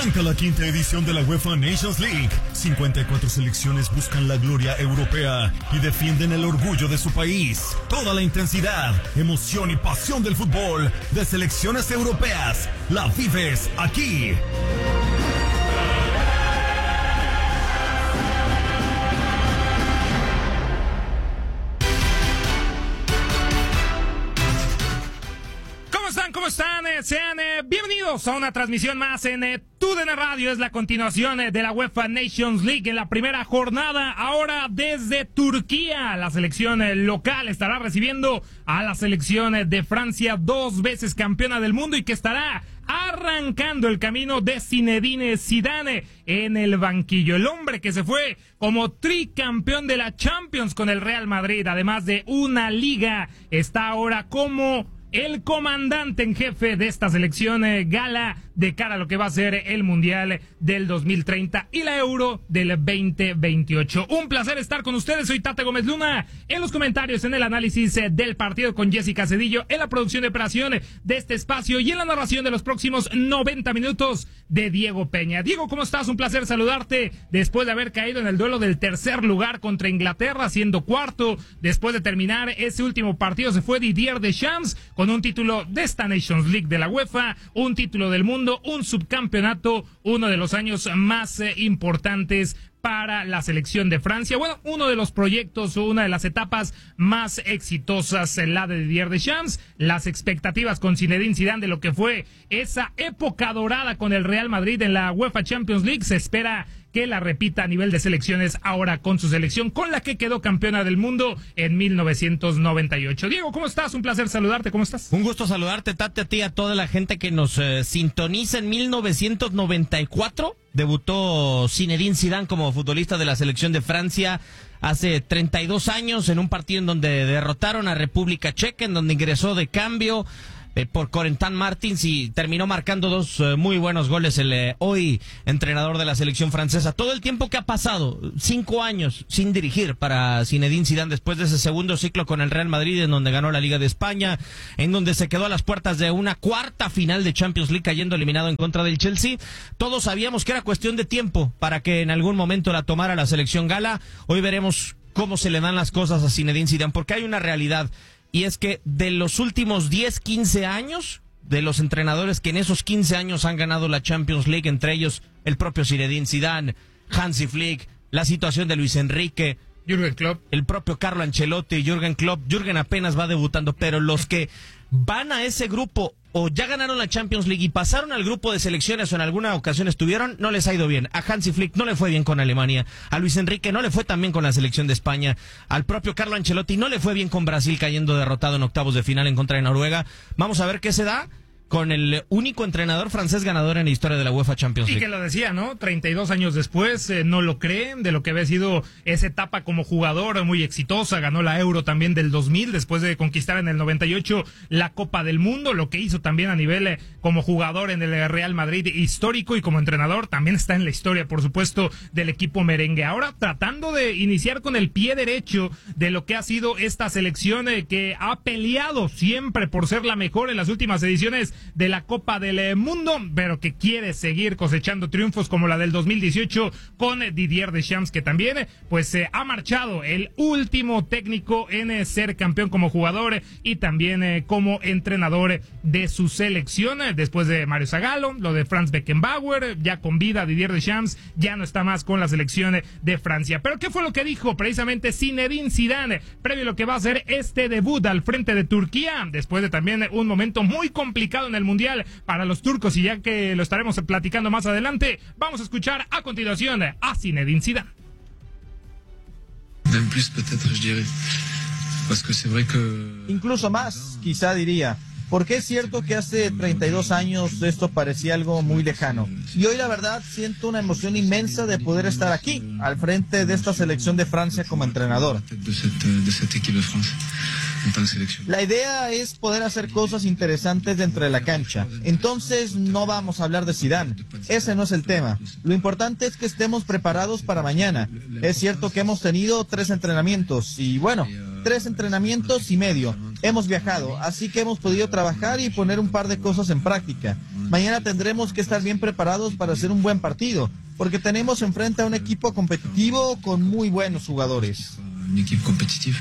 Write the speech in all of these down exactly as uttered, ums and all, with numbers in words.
Arranca la quinta edición de la UEFA Nations League. cincuenta y cuatro selecciones buscan la gloria europea y defienden el orgullo de su país. Toda la intensidad, emoción y pasión del fútbol de selecciones europeas la vives aquí. ¿Cómo están? Eh, sean eh, bienvenidos a una transmisión más en eh, T U D N Radio. Es la continuación eh, de la UEFA Nations League en la primera jornada. Ahora desde Turquía, la selección eh, local estará recibiendo a la selección eh, de Francia, dos veces campeona del mundo y que estará arrancando el camino de Zinedine Zidane en el banquillo. El hombre que se fue como tricampeón de la Champions con el Real Madrid, además de una liga, está ahora como el comandante en jefe de esta selección eh, gala de cara a lo que va a ser el Mundial del dos mil treinta y la Euro del veinte veintiocho. Un placer estar con ustedes, soy Tate Gómez Luna, en los comentarios, en el análisis eh, del partido con Jessica Cedillo, en la producción de operación de este espacio y en la narración de los próximos noventa minutos de Diego Peña. Diego, ¿cómo estás? Un placer saludarte después de haber caído en el duelo del tercer lugar contra Inglaterra, siendo cuarto. Después de terminar ese último partido se fue Didier Deschamps con un título de esta Nations League de la UEFA, un título del mundo, un subcampeonato, uno de los años más eh, importantes para la selección de Francia. Bueno, uno de los proyectos o una de las etapas más exitosas, la de Didier Deschamps. Las expectativas con Zinedine Zidane de lo que fue esa época dorada con el Real Madrid en la UEFA Champions League. Se espera que la repita a nivel de selecciones ahora con su selección, con la que quedó campeona del mundo en mil novecientos noventa y ocho. Diego, ¿cómo estás? Un placer saludarte, ¿cómo estás? Un gusto saludarte, Tate, a ti y a toda la gente que nos eh, sintoniza. En mil novecientos noventa y cuatro debutó Zinedine Zidane como futbolista de la selección de Francia. Hace treinta y dos años, en un partido en donde derrotaron a República Checa, en donde ingresó de cambio Eh, por Corentin Martins y terminó marcando dos eh, muy buenos goles el eh, hoy entrenador de la selección francesa. Todo el tiempo que ha pasado, cinco años sin dirigir para Zinedine Zidane después de ese segundo ciclo con el Real Madrid, en donde ganó la Liga de España, en donde se quedó a las puertas de una cuarta final de Champions League cayendo eliminado en contra del Chelsea. Todos sabíamos que era cuestión de tiempo para que en algún momento la tomara la selección gala. Hoy veremos cómo se le dan las cosas a Zinedine Zidane, porque hay una realidad. Y es que de los últimos diez, quince años, de los entrenadores que en esos quince años han ganado la Champions League, entre ellos el propio Zinedine Zidane, Hansi Flick, la situación de Luis Enrique, Jürgen Klopp, el propio Carlo Ancelotti, Jürgen Klopp. Jürgen apenas va debutando, pero los que van a ese grupo o ya ganaron la Champions League y pasaron al grupo de selecciones o en alguna ocasión estuvieron, no les ha ido bien. A Hansi Flick no le fue bien con Alemania, a Luis Enrique no le fue tan bien con la selección de España, al propio Carlo Ancelotti no le fue bien con Brasil cayendo derrotado en octavos de final en contra de Noruega. Vamos a ver qué se da con el único entrenador francés ganador en la historia de la UEFA Champions League. Y que lo decía, ¿no? treinta y dos años después, eh, no lo creen, de lo que había sido esa etapa como jugador muy exitosa. Ganó la Euro también del dos mil, después de conquistar en el noventa y ocho la Copa del Mundo. Lo que hizo también a nivel eh, como jugador en el Real Madrid histórico, y como entrenador también está en la historia, por supuesto, del equipo merengue. Ahora tratando de iniciar con el pie derecho de lo que ha sido esta selección eh, que ha peleado siempre por ser la mejor en las últimas ediciones de la Copa del Mundo, pero que quiere seguir cosechando triunfos como la del dos mil dieciocho con Didier Deschamps, que también pues eh, ha marchado el último técnico en eh, ser campeón como jugador y también eh, como entrenador de su selección. Después de Mario Zagallo, lo de Franz Beckenbauer, ya con vida Didier Deschamps ya no está más con la selección de Francia. Pero ¿qué fue lo que dijo precisamente Zinedine Zidane previo a lo que va a ser este debut al frente de Turquía, después de también un momento muy complicado en el Mundial para los turcos, y ya que lo estaremos platicando más adelante, vamos a escuchar a continuación a Zinedine Zidane. Incluso más, quizá diría, porque es cierto que hace treinta y dos años esto parecía algo muy lejano. Y hoy la verdad siento una emoción inmensa de poder estar aquí, al frente de esta selección de Francia como entrenador. La idea es poder hacer cosas interesantes dentro de la cancha. Entonces no vamos a hablar de Zidane. Ese no es el tema. Lo importante es que estemos preparados para mañana. Es cierto que hemos tenido tres entrenamientos y bueno, tres entrenamientos y medio. Hemos viajado, así que hemos podido trabajar y poner un par de cosas en práctica. Mañana tendremos que estar bien preparados para hacer un buen partido, porque tenemos enfrente a un equipo competitivo con muy buenos jugadores. Un equipo competitivo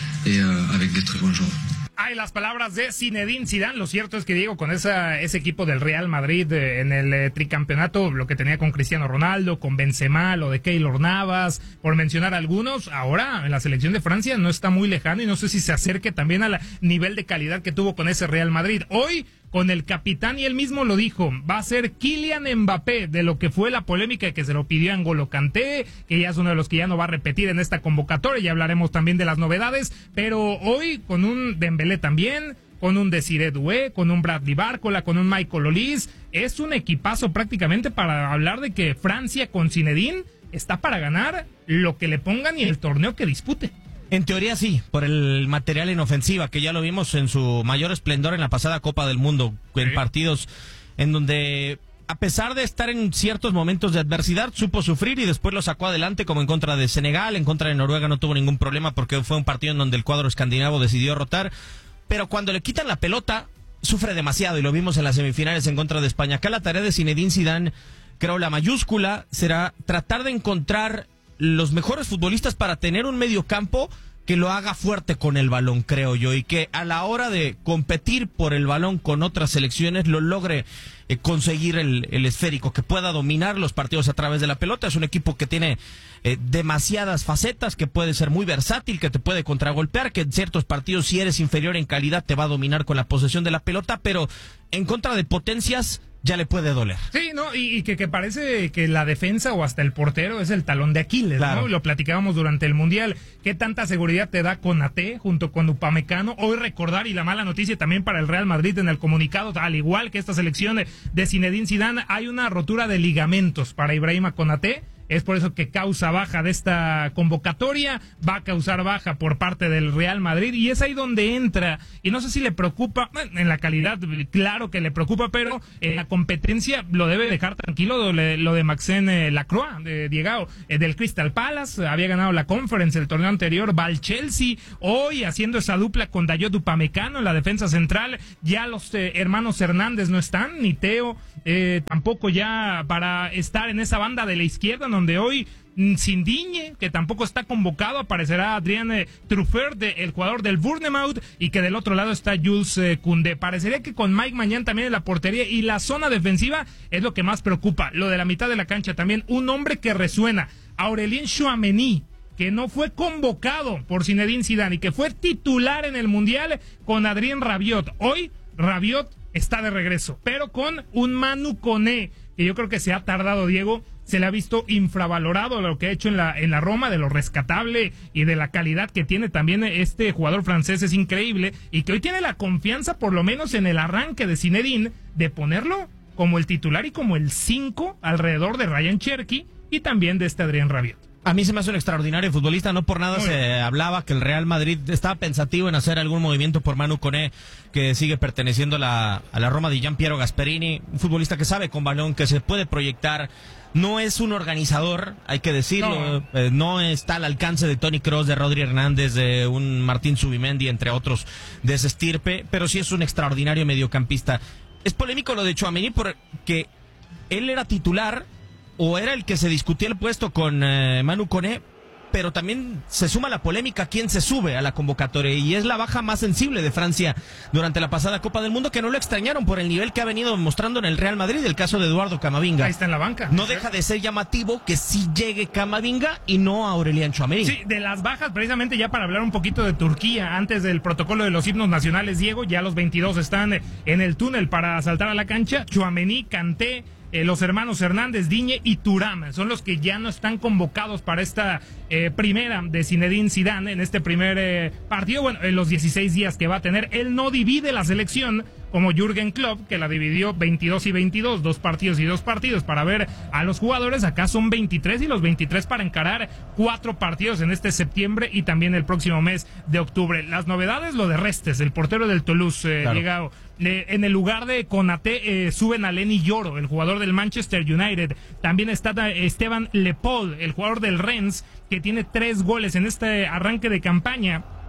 y uh, avec des très bons joueurs. Hay las palabras de Zinedine Zidane. Lo cierto es que, Diego, con esa, ese equipo del Real Madrid eh, en el eh, tricampeonato, lo que tenía con Cristiano Ronaldo, con Benzema, lo de Keylor Navas, por mencionar algunos, ahora en la selección de Francia no está muy lejano y no sé si se acerque también al nivel de calidad que tuvo con ese Real Madrid. Hoy, con el capitán, y él mismo lo dijo, va a ser Kylian Mbappé, de lo que fue la polémica que se lo pidió a N'Golo Kanté, que ya es uno de los que ya no va a repetir en esta convocatoria, ya hablaremos también de las novedades, pero hoy con un Dembélé también, con un Desiré Doué, con un Bradley Barcola, con un Michael Olise, es un equipazo prácticamente para hablar de que Francia con Zinedine está para ganar lo que le pongan y el torneo que dispute. En teoría sí, por el material en ofensiva, que ya lo vimos en su mayor esplendor en la pasada Copa del Mundo, en partidos en donde, a pesar de estar en ciertos momentos de adversidad, supo sufrir y después lo sacó adelante, como en contra de Senegal, en contra de Noruega no tuvo ningún problema porque fue un partido en donde el cuadro escandinavo decidió rotar, pero cuando le quitan la pelota, sufre demasiado y lo vimos en las semifinales en contra de España. Acá la tarea de Zinedine Zidane, creo la mayúscula, será tratar de encontrar los mejores futbolistas para tener un medio campo que lo haga fuerte con el balón, creo yo, y que a la hora de competir por el balón con otras selecciones lo logre eh, conseguir el, el esférico, que pueda dominar los partidos a través de la pelota. Es un equipo que tiene eh, demasiadas facetas, que puede ser muy versátil, que te puede contragolpear, que en ciertos partidos, si eres inferior en calidad, te va a dominar con la posesión de la pelota, pero en contra de potencias ya le puede doler. Sí, ¿no? Y, y que, que parece que la defensa o hasta el portero es el talón de Aquiles, claro, ¿no? Lo platicábamos durante el Mundial. ¿Qué tanta seguridad te da Konaté junto con Upamecano? Hoy recordar, y la mala noticia también para el Real Madrid en el comunicado, al igual que esta selección de, de Zinedine Zidane, hay una rotura de ligamentos para Ibrahima Konaté. Es por eso que causa baja de esta convocatoria, va a causar baja por parte del Real Madrid y es ahí donde entra, y no sé si le preocupa, bueno, en la calidad, claro que le preocupa, pero en la competencia lo debe dejar tranquilo lo, lo de Maxence Lacroix, de Diego, eh, del Crystal Palace, había ganado la Conference el torneo anterior, va al Chelsea, hoy haciendo esa dupla con Dayot Upamecano en la defensa central, ya los eh, hermanos Hernández no están, ni Teo, eh, tampoco ya para estar en esa banda de la izquierda, donde hoy sin Digne, que tampoco está convocado, aparecerá Adrien eh, Truffert, de, el jugador del Bournemouth, y que del otro lado está Jules eh, Koundé. Parecería que con Mike Maignan también en la portería, y la zona defensiva es lo que más preocupa. Lo de la mitad de la cancha también, un hombre que resuena, Aurélien Tchouaméni, que no fue convocado por Zinedine Zidane y que fue titular en el Mundial con Adrien Rabiot. Hoy Rabiot está de regreso, pero con un Manu Koné, que yo creo que se ha tardado, Diego. Se le ha visto infravalorado lo que ha hecho en la en la Roma, de lo rescatable y de la calidad que tiene también este jugador francés, es increíble, y que hoy tiene la confianza, por lo menos en el arranque de Zinedine, de ponerlo como el titular y como el cinco alrededor de Ryan Cherki y también de este Adrien Rabiot. A mí se me hace un extraordinario futbolista, no por nada se hablaba que el Real Madrid estaba pensativo en hacer algún movimiento por Manu Koné, que sigue perteneciendo a la, a la Roma de Gianpiero Gasperini, un futbolista que sabe con balón, que se puede proyectar, no es un organizador, hay que decirlo, no, eh, no está al alcance de Toni Kroos, de Rodri Hernández, de un Martín Zubimendi, entre otros de ese estirpe, pero sí es un extraordinario mediocampista. Es polémico lo de Tchouaméni porque él era titular, o era el que se discutía el puesto con eh, Manu Koné, pero también se suma la polémica quién se sube a la convocatoria, y es la baja más sensible de Francia durante la pasada Copa del Mundo, que no lo extrañaron por el nivel que ha venido mostrando en el Real Madrid, el caso de Eduardo Camavinga. Ahí está en la banca. No deja de ser llamativo que sí llegue Camavinga y no a Aurélien Tchouaméni. Sí, de las bajas, precisamente ya para hablar un poquito de Turquía, antes del protocolo de los himnos nacionales, Diego, ya los veintidós están en el túnel para saltar a la cancha. Tchouaméni, Kanté, Eh, los hermanos Hernández, Digne y Thuram son los que ya no están convocados para esta eh, primera de Zinedine Zidane, en este primer eh, partido, bueno, en los dieciséis días que va a tener. Él no divide la selección como Jürgen Klopp, que la dividió veintidós y veintidós, dos partidos y dos partidos para ver a los jugadores. Acá son veintitrés y los veintitrés para encarar cuatro partidos en este septiembre y también el próximo mes de octubre. Las novedades, lo de Restes, el portero del Toulouse, eh, claro. llegado. Eh, en el lugar de Konaté eh, suben a Lenny Yoro, el jugador del Manchester United. También está Esteban Lepaul, el jugador del Rennes, que tiene tres goles en este arranque de campaña.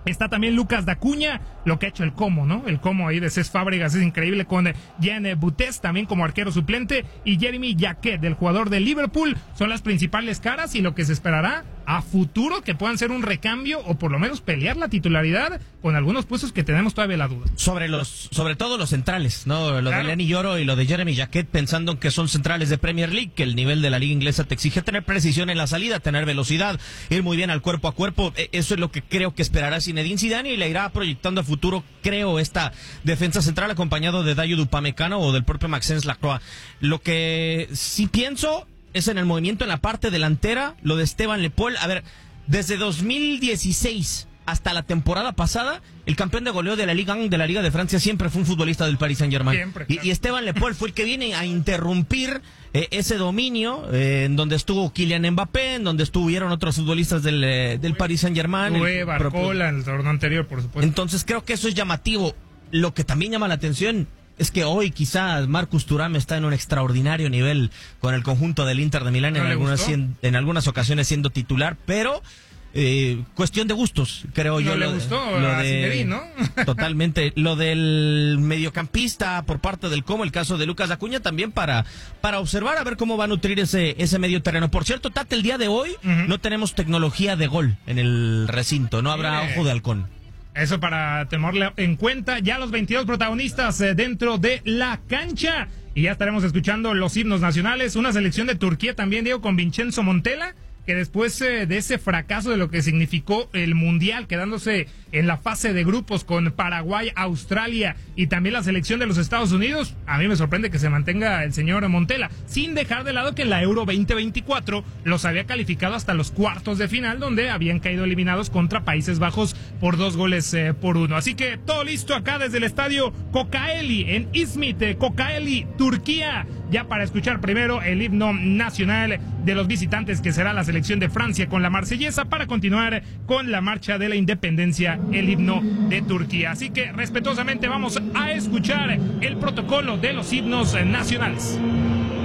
Está también Lucas Dacuña, lo que ha hecho el Como, ¿no? El Como ahí de Cés Fábregas es increíble, con Jean Butés también como arquero suplente, y Jeremy Jacquet, del jugador de Liverpool, son las principales caras y lo que se esperará a futuro que puedan ser un recambio o por lo menos pelear la titularidad con algunos puestos que tenemos todavía la duda. Sobre los, sobre todo los centrales, ¿no? Lo Claro. de Lenny Yoro y lo de Jeremy Jacquet, pensando que son centrales de Premier League, que el nivel de la liga inglesa te exige tener precisión en la salida, tener velocidad, ir muy bien al cuerpo a cuerpo. Eso es lo que creo que esperará Zinedine Zidane y le irá proyectando a futuro, creo, esta defensa central acompañado de Dayot Upamecano o del propio Maxence Lacroix. Lo que sí pienso es en el movimiento en la parte delantera, lo de Esteban Le Paul. A ver, desde dos mil dieciséis hasta la temporada pasada, el campeón de goleo de la Liga de la Liga de Francia siempre fue un futbolista del Paris Saint-Germain. Siempre, Y, claro. y Esteban Le Paul fue el que viene a interrumpir eh, ese dominio, eh, en donde estuvo Kylian Mbappé, en donde estuvieron otros futbolistas del, eh, del Paris Saint-Germain. Fue el Barcola propio- en el torneo anterior, por supuesto. Entonces creo que eso es llamativo. Lo que también llama la atención es que hoy quizás Marcus Thuram está en un extraordinario nivel con el conjunto del Inter de Milán, ¿No en le algunas, gustó? cien- en algunas ocasiones siendo titular, pero eh, cuestión de gustos, creo yo. No le lo de- gustó lo a de- Zinedine, ¿no? Totalmente. Lo del mediocampista por parte del Como, el caso de Lucas Acuña, también para, para observar a ver cómo va a nutrir ese, ese medio terreno. Por cierto, Tate, el día de hoy Ujú. no tenemos tecnología de gol en el recinto, no habrá Mire. ojo de halcón. Eso para tenerle en cuenta. Ya los veintidós protagonistas eh, dentro de la cancha. Y ya estaremos escuchando los himnos nacionales. Una selección de Turquía también, Diego, con Vincenzo Montella, que después eh, de ese fracaso de lo que significó el Mundial, quedándose en la fase de grupos con Paraguay, Australia y también la selección de los Estados Unidos, a mí me sorprende que se mantenga el señor Montella, sin dejar de lado que en la Euro veinte veinticuatro los había calificado hasta los cuartos de final, donde habían caído eliminados contra Países Bajos por dos goles eh, por uno. Así que todo listo acá desde el estadio Kocaeli en Izmit, eh, Kocaeli, Turquía, ya para escuchar primero el himno nacional de los visitantes, que será la selección de Francia con la marsellesa, para continuar con la marcha de la independencia, el himno de Turquía. Así que respetuosamente vamos a escuchar el protocolo de los himnos nacionales.